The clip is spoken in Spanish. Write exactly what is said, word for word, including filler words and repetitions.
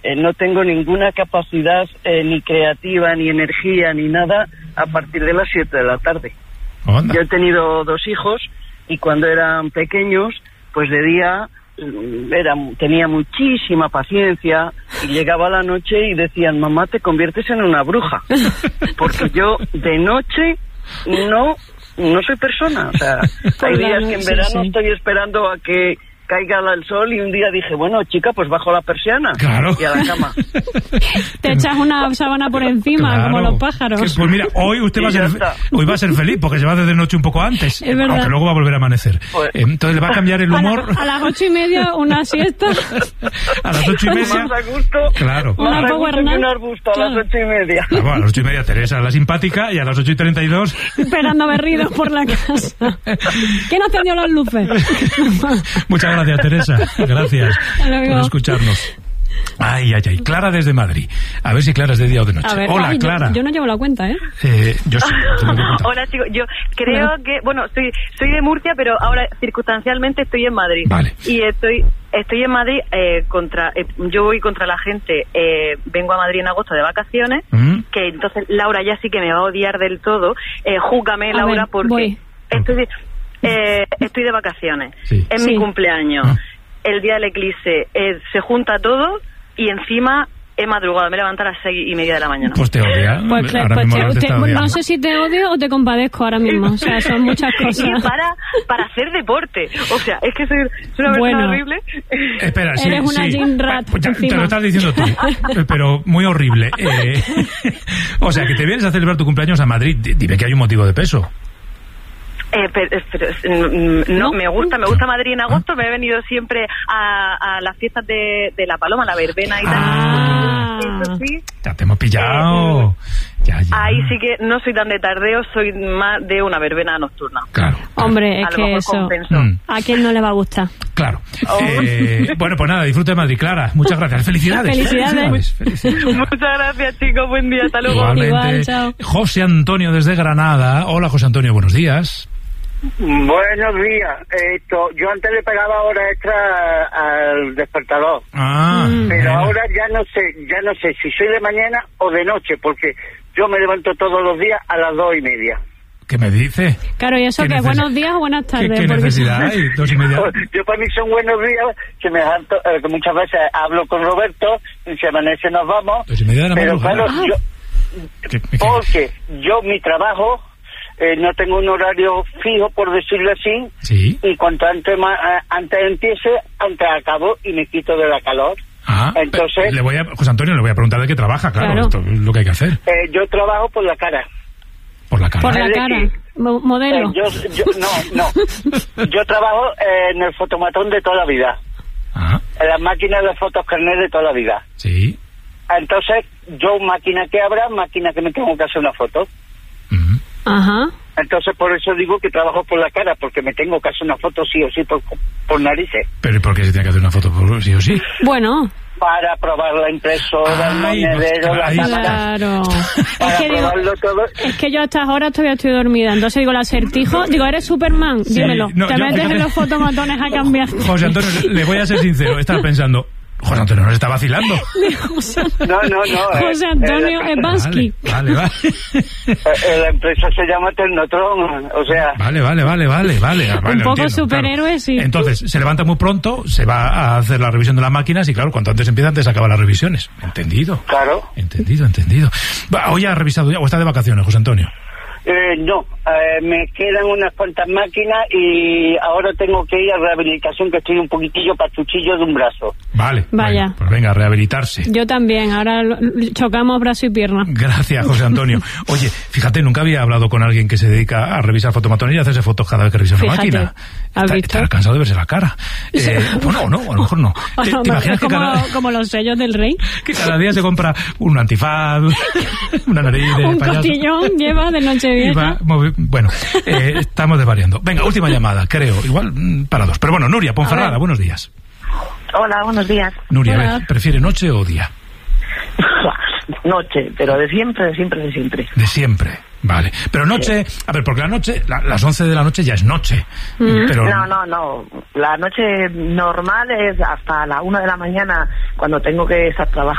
eh, no tengo ninguna capacidad eh, ni creativa, ni energía, ni nada a partir de las siete de la tarde. Onda. Yo he tenido dos hijos y cuando eran pequeños, pues de día era, tenía muchísima paciencia y llegaba la noche y decían, mamá, te conviertes en una bruja. Porque yo de noche no, no soy persona. O sea, hay días que en verano estoy esperando a que caiga el sol y un día dije, bueno, chica, pues bajo la persiana claro. y a la cama. Te echas una sábana por encima, claro, como los pájaros. Que, pues mira, hoy usted va a ser hoy va a ser feliz porque se va desde noche un poco antes, es verdad. Aunque luego va a volver a amanecer. Pues, entonces le va a cambiar el humor. A, la, a las ocho y media una siesta. A las ocho y media. Más a gusto. Claro. Más a gusto que un arbusto a claro. las ocho y media. Ah, bueno, a las ocho y media Teresa, la simpática, y a las ocho y treinta y dos esperando berridos por la casa. ¿Quién nos tendió las luces? Muchas gracias, Teresa. Gracias por escucharnos. Ay, ay, ay. Clara desde Madrid. A ver si Clara es de día o de noche. Ver, Hola, ay, Clara. Yo, yo no llevo la cuenta, ¿eh? eh yo sí. Hola, chicos. Yo creo no. que... Bueno, soy, soy de Murcia, pero ahora circunstancialmente estoy en Madrid. Vale. Y estoy estoy en Madrid eh, contra... Eh, yo voy contra la gente. Eh, vengo a Madrid en agosto de vacaciones. ¿Mm? Que entonces Laura ya sí que me va a odiar del todo. Eh, júgame, a Laura, ver, porque... Voy. Estoy de, eh, estoy de vacaciones. Sí. Es sí. mi cumpleaños. ¿Ah? El día del eclipse eh, se junta todo y encima he madrugado, me he levantado a las seis y media de la mañana. Pues te odia. Pues, ahora pues mismo te, te, te no sé si te odio o te compadezco ahora mismo. O sea, son muchas cosas. Y para, para hacer deporte. O sea, es que soy, soy una bueno. persona horrible. Espera, sí, eres una sí. gym rat. Pues ya, te lo estás diciendo tú, pero muy horrible. Eh, o sea, que te vienes a celebrar tu cumpleaños a Madrid. Dime que hay un motivo de peso. Eh, pero, pero, no, me gusta, me gusta Madrid en agosto, me he venido siempre a, a las fiestas de, de La Paloma, la verbena y tal. Ah, eso sí. Ya te hemos pillado. Eh, ya, ya. Ahí sí que no soy tan de tardeo, soy más de una verbena nocturna. Claro. Hombre, es a que eso, mm. ¿a quién no le va a gustar? Claro. Oh. Eh, bueno, pues nada, disfruta de Madrid, Clara. Muchas gracias. Felicidades. Felicidades. Felicidades. Felicidades. Muchas gracias, chicos. Buen día. Hasta luego. Igualmente. Igual, chao. José Antonio desde Granada. Hola, José Antonio, buenos días. Buenos días. Esto, yo antes le pagaba hora extra al despertador. Ah, pero mira. ahora ya no sé, ya no sé si soy de mañana o de noche, porque yo me levanto todos los días a las dos y media. ¿Qué me dice? Claro, y eso que neces- buenos días o buenas tardes. ¿Qué, qué porque... necesidad hay? Dos y media. Yo para mí son buenos días, que me harto, eh, que muchas veces hablo con Roberto, y si amanece nos vamos. Dos y media de la pero madrugada. claro, ah. yo, ¿Qué, qué? porque yo mi trabajo eh, no tengo un horario fijo, por decirlo así. Sí. Y cuanto antes, más, antes empiece, antes acabo y me quito de la calor. Ah, entonces, le voy a, José Antonio, le voy a preguntar de qué trabaja, claro, claro. Esto es lo que hay que hacer. Eh, yo trabajo por la cara. Por la cara. Por la cara. Mo- modelo. Eh, yo, yo, no, no. Yo trabajo eh, en el fotomatón de toda la vida. Ah. En las máquinas de fotos carnet de toda la vida. Sí. Entonces, yo máquina que abra, máquina que me tengo que hacer una foto. Uh-huh. Ajá. Entonces, por eso digo que trabajo por la cara, porque me tengo que hacer una foto sí o sí por, por narices. ¿Pero y por qué se tiene que hacer una foto por sí o sí? Bueno. Para probar la impresora, Ay, el monedero, pues, la claro. cámara. Claro. Para Es que, digo, probarlo todo. es que yo a estas horas todavía estoy dormida. Entonces digo, el acertijo. Digo, ¿eres Superman? Sí, Dímelo. no, Te yo, metes fíjate, en los fotomatones a cambiar. José Antonio, le voy a ser sincero. Estaba pensando, José Antonio nos está vacilando. José, No, no, no. José eh, Antonio eh, Ebansky. Vale, vale, vale. eh, la empresa se llama Tecnotron, o sea... Vale, vale, vale, vale, vale. vale Un poco entiendo, superhéroe, claro. sí. Entonces, se levanta muy pronto, se va a hacer la revisión de las máquinas y claro, cuanto antes empieza, antes acaba las revisiones. Entendido. Claro. Entendido, entendido. Va, hoy ha revisado ya, o está de vacaciones, José Antonio. Eh, no, eh, me quedan unas cuantas máquinas y ahora tengo que ir a rehabilitación, que estoy un poquitillo pachuchillo de un brazo. Vale. Vaya. Bueno, pues venga, a rehabilitarse. Yo también. Ahora lo- chocamos brazo y pierna. Gracias, José Antonio. Oye, fíjate, nunca había hablado con alguien que se dedica a revisar fotomatones y a hacerse fotos cada vez que revisa una Fíjate, máquina. ¿has Está, visto? estará cansado de verse la cara. Eh, bueno, o no, a lo mejor no. ¿Te, te imaginas Es que como, cada, como los sellos del rey. que cada día se compra un antifaz, una nariz de Un payaso? cotillón lleva de Y Nochevieja. va movi- bueno, eh, estamos desvariando. Venga, última llamada, creo. Igual mm, para dos. Pero bueno, Nuria Ponferrada, buenos días. Hola, buenos días. Nuria, a Hola. ver, ¿prefiere noche o día? Noche, pero de siempre, de siempre, de siempre. De siempre. Vale. Pero noche, a ver, porque la noche, la- las once de la noche ya es noche. Mm. Pero No, no, no. La noche normal es hasta la una de la mañana, cuando tengo que estar trabajando.